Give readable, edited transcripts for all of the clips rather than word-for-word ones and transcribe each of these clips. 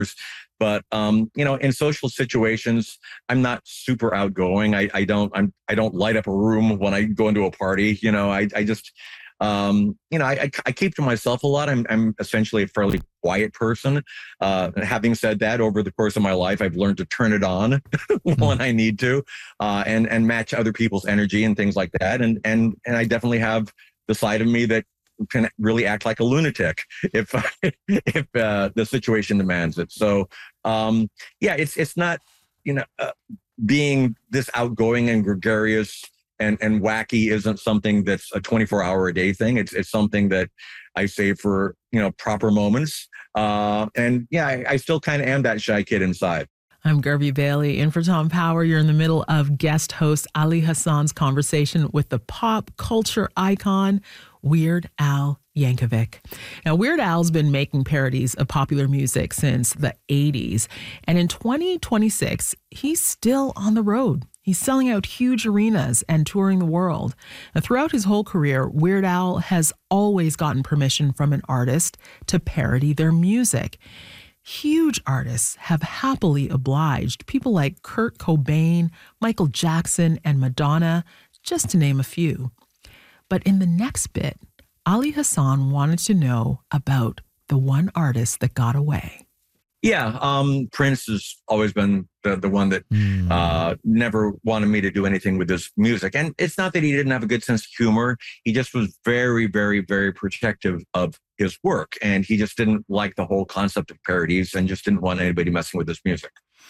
But in social situations, I'm not super outgoing. I don't light up a room when I go into a party. I just I keep to myself a lot. I'm essentially a fairly quiet person. Having said that, over the course of my life, I've learned to turn it on when I need to, and match other people's energy and things like that. And I definitely have the side of me that can really act like a lunatic if the situation demands it. So it's not being this outgoing and gregarious and wacky isn't something that's a 24-hour a day thing. It's something that I save for proper moments. I still kind of am that shy kid inside. I'm Garvey Bailey in for Tom Power. You're in the middle of guest host Ali Hassan's conversation with the pop culture icon, Weird Al Yankovic. Now, Weird Al's been making parodies of popular music since the 80s. And in 2026, he's still on the road. He's selling out huge arenas and touring the world. Now, throughout his whole career, Weird Al has always gotten permission from an artist to parody their music. Huge artists have happily obliged, people like Kurt Cobain, Michael Jackson, and Madonna, just to name a few. But in the next bit, Ali Hassan wanted to know about the one artist that got away. Yeah, Prince has always been the one that never wanted me to do anything with his music. And it's not that he didn't have a good sense of humor. He just was very, very, very protective of his work. And he just didn't like the whole concept of parodies and just didn't want anybody messing with his music.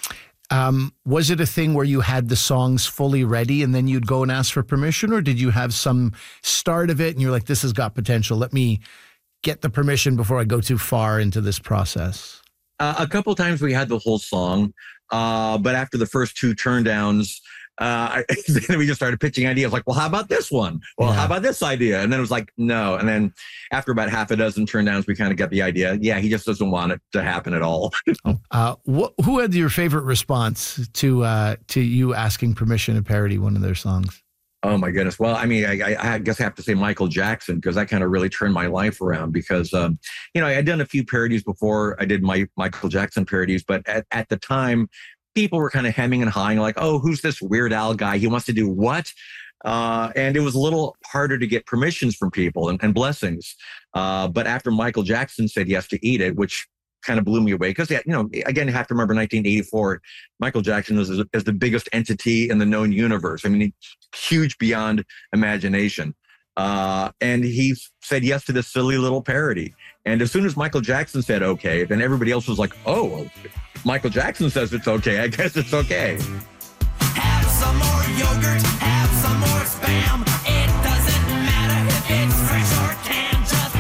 Was it a thing where you had the songs fully ready and then you'd go and ask for permission? Or did you have some start of it and you're like, this has got potential. Let me get the permission before I go too far into this process? A couple times we had the whole song, but after the first two turndowns, then we just started pitching ideas like, well, how about this one? Well, how about this idea? And then it was like, no. And then after about half a dozen turndowns, we kind of get the idea. Yeah, he just doesn't want it to happen at all. Who had your favorite response to you asking permission to parody one of their songs? Oh, my goodness. Well, I mean, I guess I have to say Michael Jackson, because that kind of really turned my life around because, I had done a few parodies before I did my Michael Jackson parodies. But at the time, people were kind of hemming and hawing like, oh, who's this Weird Al guy? He wants to do what? And it was a little harder to get permissions from people and blessings. But after Michael Jackson said yes to Eat It, which kind of blew me away because, again, you have to remember 1984, Michael Jackson is the biggest entity in the known universe. I mean, huge beyond imagination. And he said yes to this silly little parody. And as soon as Michael Jackson said okay, then everybody else was like, oh, well, Michael Jackson says it's okay. I guess it's okay. Have some more yogurt, have some more Spam. It doesn't matter if it's fresh or canned, just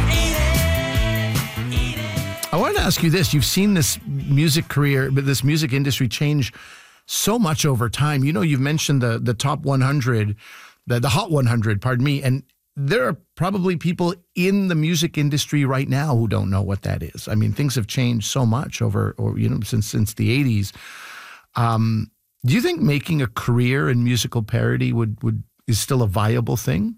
eat it. I wanted to ask you this. You've seen this music career, but this music industry change so much over time. You've mentioned the top 100, the Hot 100, pardon me, and there are probably people in the music industry right now who don't know what that is. I mean, things have changed so much since the 80s. Do you think making a career in musical parody is still a viable thing?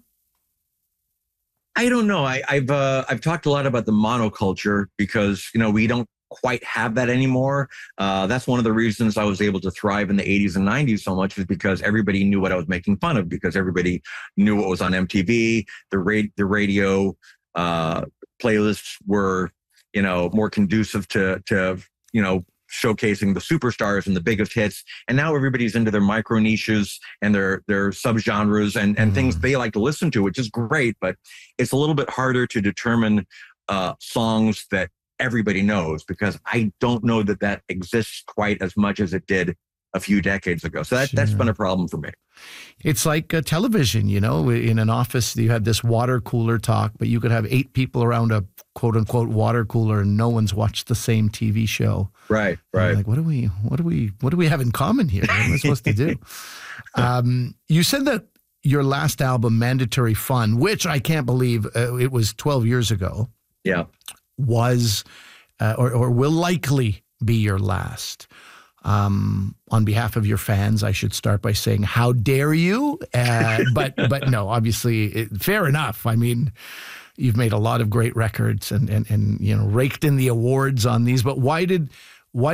I don't know. I've talked a lot about the monoculture because we don't quite have that anymore. That's one of the reasons I was able to thrive in the 80s and 90s so much is because everybody knew what I was making fun of, because everybody knew what was on MTV. The radio playlists were, more conducive to showcasing the superstars and the biggest hits. And now everybody's into their micro niches and their subgenres and things they like to listen to, which is great, but it's a little bit harder to determine songs that everybody knows, because I don't know that exists quite as much as it did a few decades ago. So that's been a problem for me. It's like television, in an office, you had this water cooler talk, but you could have 8 people around a quote unquote water cooler and no one's watched the same TV show. Right. Like, what do we have in common here? What am I supposed to do? You said that your last album, Mandatory Fun, which I can't believe it was 12 years ago. Yeah. Was or will likely be your last. On behalf of your fans, I should start by saying, how dare you? But no, obviously, fair enough. I mean, you've made a lot of great records and raked in the awards on these. But why did